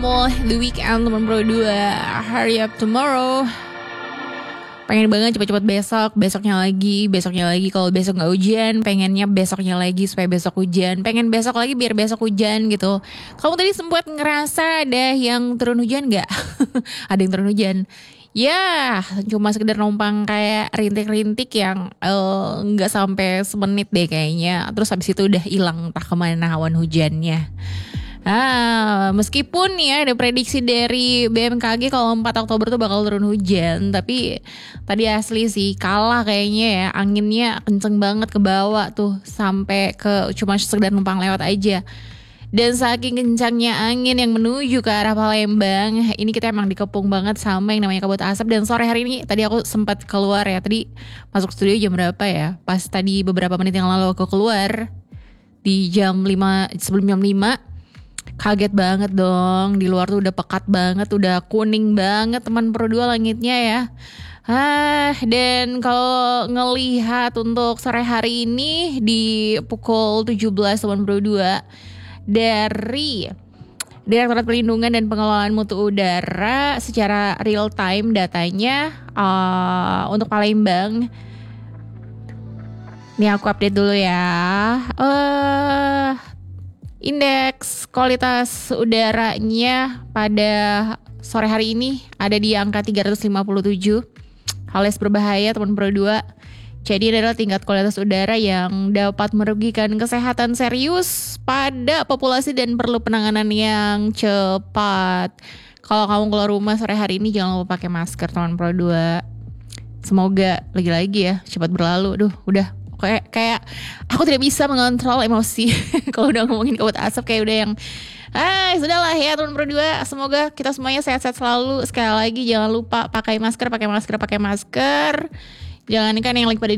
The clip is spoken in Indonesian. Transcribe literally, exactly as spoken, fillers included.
almost the weekend teman Pro dua. Hurry up tomorrow. Pengen banget cepet-cepet besok, besoknya lagi, besoknya lagi. Kalau besok gak hujan, pengennya besoknya lagi supaya besok hujan. Pengen besok lagi biar besok hujan gitu. Kamu tadi sempat ngerasa ada yang turun hujan gak? Ada yang turun hujan. Ya cuma sekedar numpang kayak rintik-rintik yang uh, gak sampai semenit deh kayaknya. Terus habis itu udah hilang entah kemana awan hujannya. Ah, meskipun ya ada prediksi dari B M K G kalau empat Oktober tuh bakal turun hujan, tapi tadi asli sih kalah kayaknya ya, anginnya kenceng banget ke bawah tuh sampai ke cuma sekedar numpang lewat aja. Dan saking kencangnya angin yang menuju ke arah Palembang, ini kita emang dikepung banget sama yang namanya kabut asap. Dan sore hari ini tadi aku sempat keluar ya, tadi masuk studio jam berapa ya? Pas tadi beberapa menit yang lalu aku keluar di jam lima, sebelum jam lima. Kaget banget dong, di luar tuh udah pekat banget, udah kuning banget teman Pro dua langitnya ya. Ah, dan kalau ngelihat untuk sore hari ini di pukul tujuh belas teman Pro dua dari Direktorat Perlindungan dan Pengelolaan Mutu Udara secara real time datanya uh, untuk Palembang. Ini aku update dulu ya. Eh uh, Indeks kualitas udaranya pada sore hari ini ada di angka tiga ratus lima puluh tujuh alias berbahaya teman Pro dua. Jadi adalah tingkat kualitas udara yang dapat merugikan kesehatan serius pada populasi dan perlu penanganan yang cepat. Kalau kamu keluar rumah sore hari ini jangan lupa pakai masker teman Pro dua. Semoga lagi-lagi ya cepat berlalu. Duh, udah kayak kayak aku tidak bisa mengontrol emosi kalau udah ngomongin kabut asap kayak udah yang ah sudahlah ya teman Pro dua, semoga kita semuanya sehat-sehat selalu. Sekali lagi jangan lupa pakai masker, pakai masker, pakai masker. Jangan kan yang lagi pada